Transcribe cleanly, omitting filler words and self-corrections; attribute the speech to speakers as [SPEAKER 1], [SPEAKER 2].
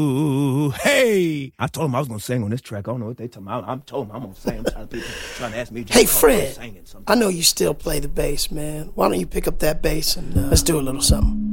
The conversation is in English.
[SPEAKER 1] Ooh, hey! I told him I was gonna sing on this track. I don't know what they talking about. I told him I'm gonna sing. People trying to ask me.
[SPEAKER 2] Hey, Fred, I know you still play the bass, man. Why don't you pick up that bass and let's do a little something?